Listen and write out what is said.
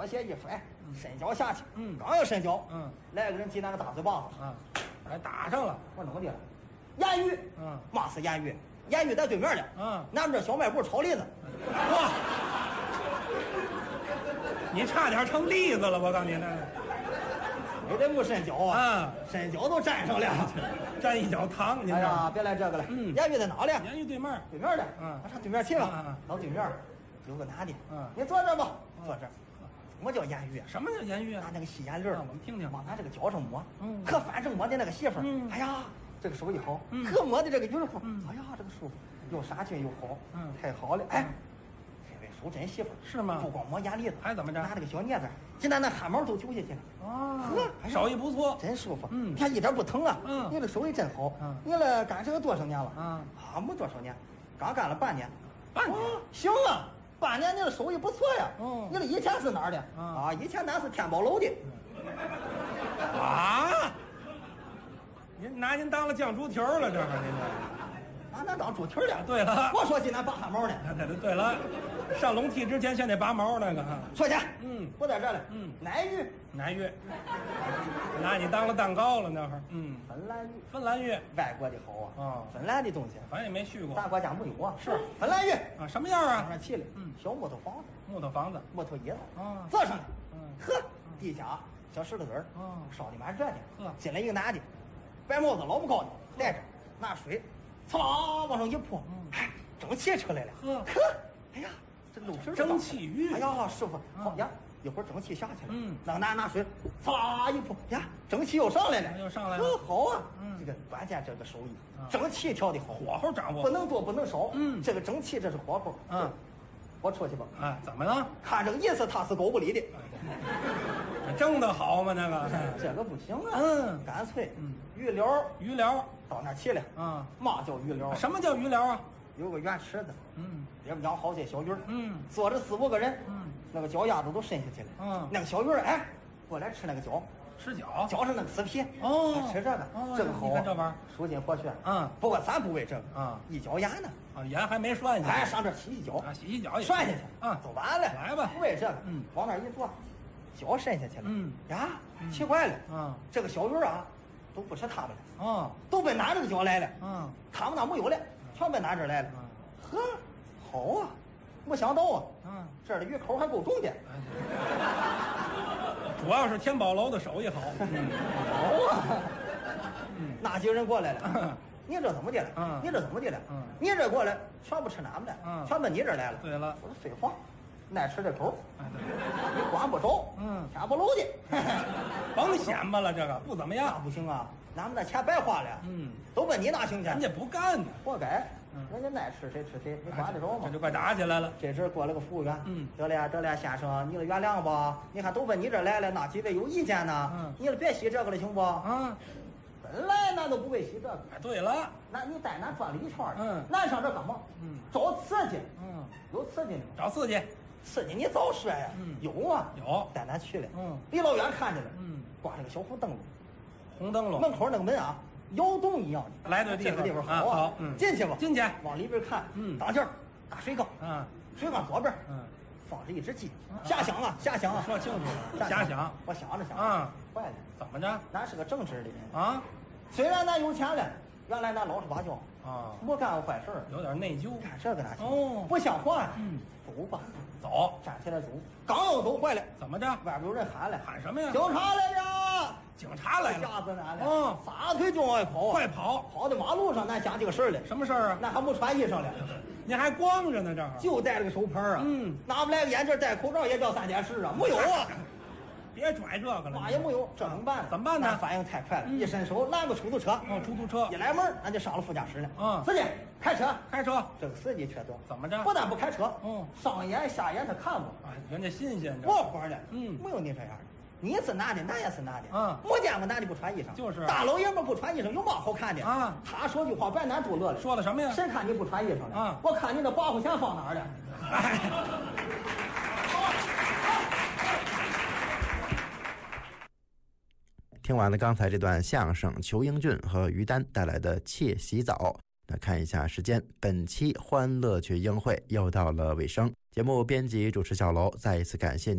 鞋一甩，伸脚下去，刚要伸脚，来个人给那个大嘴巴子， 还打上了。 我怎么的了？言语，嘛是言语？言语在对面呢，拿着小卖部炒栗子， 哇，你差点成栗子了，我告诉你那。 没得不伸脚啊，伸脚都沾上了， 沾一脚糖。 哎呀，别来这个了。言语在哪里？ 言语对面， 对面的。我上对面去吧。到对面有个男的，你坐这吧，坐这。什么叫言语？ 什么叫言语啊？ 拿那个细眼粒我们听听， 往他这个脚上抹。可反正抹的那个媳妇儿，哎呀，这个手艺好。可抹的这个衣服，哎呀，这个舒服，又杀菌又好，太好了。哎。这位手真媳妇是吗？ 不光抹眼粒子， 还怎么着？ 拿这个小镊子，现在那汗毛都揪下去了。 手艺不错， 真舒服。你看一点不疼啊。你这手艺真好。你了干这个多少年了？没多少年，刚干了半年。 半年？ 行啊，半年你的手艺不错呀。你这以前是哪儿的？以前咱是天宝楼的。 您拿您当了酱猪蹄儿了，这会儿您这。 拿咱当猪蹄儿了。 对了， 我说今天拔汗毛呢。 对了，上笼屉之前先得拔毛那个啊。 说去。不在这了。奶玉，拿你当了蛋糕了那会儿。芬兰玉，外国的好啊。芬兰的东西， 咱也没去过， 咱国家没有啊。是芬兰玉啊，什么样啊？ 上面砌了，小木头房子，木头椅子，坐上来，地下小石头子儿，烧的蛮热的。进来一个男的，白帽子老不高的，戴着，拿水，呲啦往上一泼，蒸汽出来了。哎呀，这个漏水蒸汽浴。 哎呀，师傅，好呀，一会儿蒸汽下去了。那个男拿水，呲啦一泼，呀，蒸汽又上来了。好啊。这个关键这个手艺，蒸汽调的好， 火候掌握不能多不能少。这个蒸汽这是火候。我出去吧。 怎么了？ 看这个意思，他是狗不理的。 蒸的好吗？那个这个不行啊。干脆鱼疗到那去了。嘛叫鱼疗？ 什么叫鱼疗啊？ 有个圆池子，里边养好些小鱼儿，坐着4、5个人，那个脚丫子都伸下去了。那个小鱼儿过来吃那个脚。 吃脚， 脚上那个死皮吃这个，这个好， 你看这玩意儿舒筋活血。不过咱不为这个一脚盐呢。 盐还没涮下去。 上这洗脚， 洗脚也涮下去。都完了， 来吧， 不为这个，往那一坐，脚伸下去了。呀，奇怪了，这个小鱼都不吃他们了，都奔俺这个脚来了。他们那没有了，全奔俺这儿来了。好啊，没想到啊，这儿的鱼口还够重的。 主要是天宝楼的手艺好。 好啊。那几个人过来了，你这怎么的了？你这怎么的了？你这过来全不吃俺们的，全奔你这儿来了。 对了， 我说废话，爱吃这口，你管不着，天不漏的。 甭显摆了，这个不怎么样。 那不行啊，咱们那钱白花了。都奔你那行去。 人家不干呢， 活该。人家爱吃谁吃谁，你管得着吗？ 这就快打起来了。 这阵过来个服务员，得了，先生，你了原谅吧。你看都奔你这儿来了，那几位有意见呢。你了别洗这个了，行不？本来咱都不会洗这个。 对了， 那你带咱转了一圈儿，咱上这干嘛？找刺激。有刺激吗？ 找刺激， 刺激你早说呀。有啊， 有， 带咱去了。离老远看见了，挂着个小红灯笼，门口那个门窑洞一样的。 来对这个地方好啊，进去吧， 进去， 往里边看，当间大水缸，水缸左边，放着一只鸡，瞎想啊， 说清楚了，瞎想， 我想着坏了， 怎么着？ 咱是个正直的人啊， 虽然咱有钱了，原来咱老实巴交没干过坏事， 有点内疚， 干这个那行，不像话呀。走吧， 走， 站起来走，刚要走坏了， 怎么着？ 外边有人喊了， 喊什么呀？ 警察来了！ 警察来了， 吓死俺了！撒腿就往外跑， 快跑！ 跑到马路上，咱想这个事儿了。 什么事儿啊？ 那还没穿衣裳了， 你还光着呢，这儿就戴了个手牌啊。拿不来个眼镜，戴口罩也叫3件事啊，没有啊。 别拽这个了， 嘛也没有，这怎么办？ 怎么办呢？ 反应太快了，一伸手拦个出租车。 出租车一来门，俺就上了副驾驶了。司机开车。这个司机缺德， 怎么着？ 不但不开车，上眼下眼他看我。 人家新鲜， 我活了。没有你这样的。你是男的，咱也是男的。没见过男的不穿衣裳。 就是大老爷们不穿衣裳有嘛好看的啊？他说句话把咱都乐了。 说的什么呀？ 谁看你不穿衣裳了？我看你那8块钱放哪儿了？ 听完了刚才这段相声，裘英俊和于丹带来的《窃洗澡》。那看一下时间，本期欢乐群英会又到了尾声。节目编辑主持小楼，再一次感谢